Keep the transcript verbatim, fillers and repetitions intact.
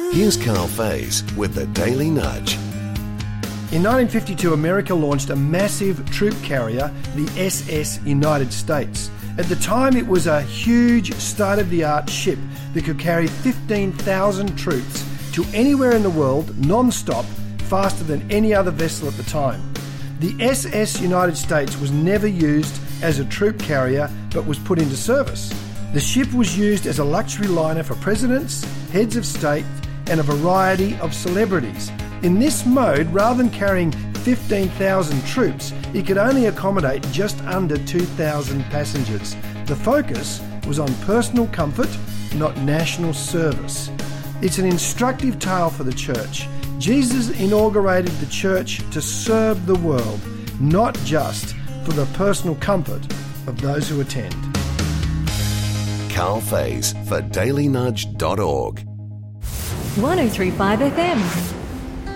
Here's Carl Faze with the Daily Nudge. In nineteen fifty-two, America launched a massive troop carrier, the S S United States. At the time, it was a huge, state-of-the-art ship that could carry fifteen thousand troops to anywhere in the world, non-stop, faster than any other vessel at the time. The S S United States was never used as a troop carrier, but was put into service. The ship was used as a luxury liner for presidents, heads of state, and a variety of celebrities. In this mode, rather than carrying fifteen thousand troops, it could only accommodate just under two thousand passengers. The focus was on personal comfort, not national service. It's an instructive tale for the church. Jesus inaugurated the church to serve the world, not just for the personal comfort of those who attend. Carl Faze for daily nudge dot org. one oh three point five F M.